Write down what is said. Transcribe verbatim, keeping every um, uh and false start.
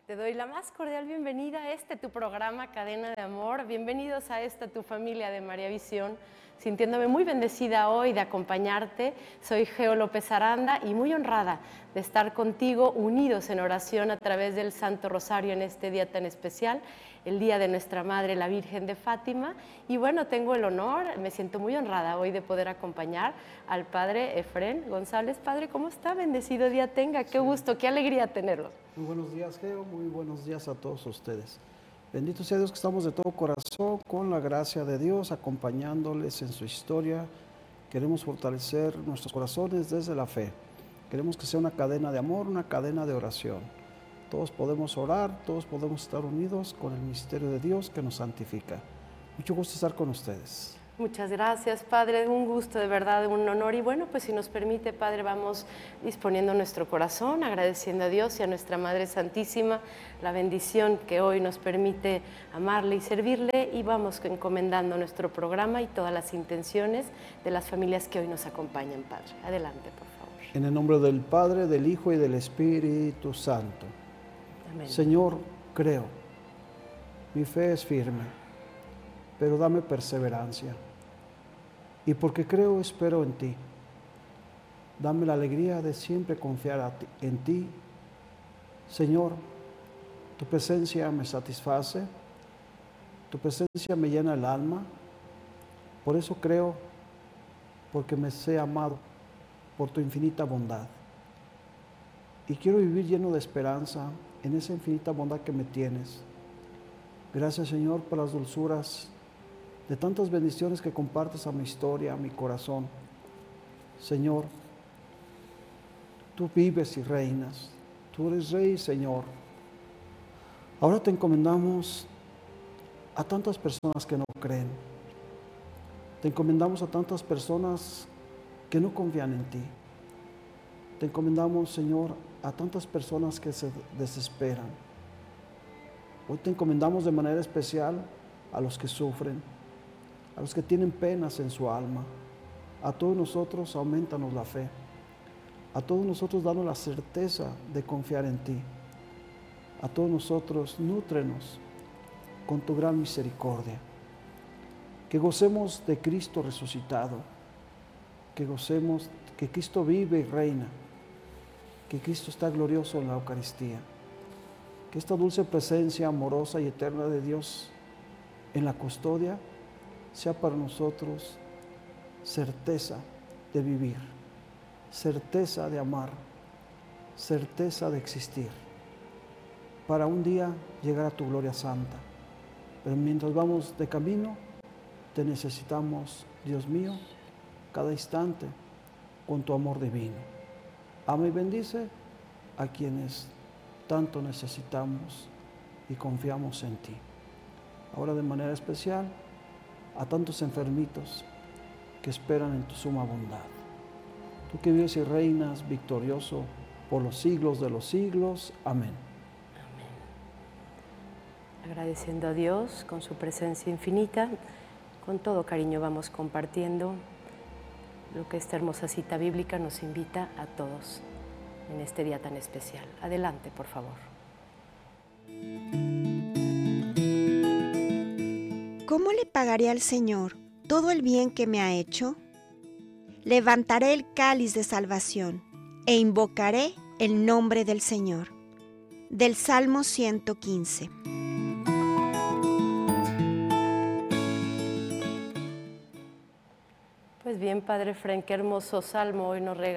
Te doy la más cordial bienvenida a este tu programa Cadena de Amor. Bienvenidos a esta tu familia de María Visión. Sintiéndome muy bendecida hoy de acompañarte, soy Geo López Aranda y muy honrada de estar contigo unidos en oración a través del Santo Rosario en este día tan especial, el día de nuestra Madre, la Virgen de Fátima. Y bueno, tengo el honor, me siento muy honrada hoy de poder acompañar al Padre Efrén González. Padre, ¿cómo está? Bendecido día tenga, qué sí. gusto, qué alegría tenerlo. Muy buenos días, Geo, muy buenos días a todos ustedes. Bendito sea Dios que estamos de todo corazón con la gracia de Dios, acompañándoles en su historia. Queremos fortalecer nuestros corazones desde la fe. Queremos que sea una cadena de amor, una cadena de oración. Todos podemos orar, todos podemos estar unidos con el misterio de Dios que nos santifica. Mucho gusto estar con ustedes. Muchas gracias, Padre, un gusto, de verdad, un honor. Y bueno, pues si nos permite, Padre, vamos disponiendo nuestro corazón, agradeciendo a Dios y a nuestra Madre Santísima la bendición que hoy nos permite amarle y servirle, y vamos encomendando nuestro programa y todas las intenciones de las familias que hoy nos acompañan, Padre. Adelante, por favor. En el nombre del Padre, del Hijo y del Espíritu Santo. Amén. Señor, creo, mi fe es firme, pero dame perseverancia. Y porque creo, espero en ti. Dame la alegría de siempre confiar a ti, en ti. Señor, tu presencia me satisface, tu presencia me llena el alma. Por eso creo, porque me sé amado por tu infinita bondad. Y quiero vivir lleno de esperanza en esa infinita bondad que me tienes. Gracias, Señor, por las dulzuras de tantas bendiciones que compartes a mi historia, a mi corazón. Señor, tú vives y reinas, tú eres Rey, Señor. Ahora te encomendamos a tantas personas que no creen, te encomendamos a tantas personas que no confían en ti, te encomendamos, Señor, a tantas personas que se desesperan. Hoy te encomendamos de manera especial a los que sufren, a los que tienen penas en su alma. A todos nosotros aumentanos la fe. A todos nosotros danos la certeza de confiar en ti. A todos nosotros nútrenos con tu gran misericordia. Que gocemos de Cristo resucitado. Que gocemos que Cristo vive y reina. Que Cristo está glorioso en la Eucaristía. Que esta dulce presencia amorosa y eterna de Dios en la custodia sea para nosotros certeza de vivir, certeza de amar, certeza de existir, para un día llegar a tu gloria santa. Pero mientras vamos de camino, te necesitamos, Dios mío, cada instante con tu amor divino. Ama y bendice a quienes tanto necesitamos y confiamos en ti. Ahora de manera especial, a tantos enfermitos que esperan en tu suma bondad. Tú que vives y reinas victorioso por los siglos de los siglos. Amén. Amén. Agradeciendo a Dios con su presencia infinita, con todo cariño vamos compartiendo lo que esta hermosa cita bíblica nos invita a todos en este día tan especial. Adelante, por favor. ¿Cómo le pagaré al Señor todo el bien que me ha hecho? Levantaré el cáliz de salvación e invocaré el nombre del Señor. Del Salmo ciento quince. Pues bien, Padre Efrén, qué hermoso salmo hoy nos regala.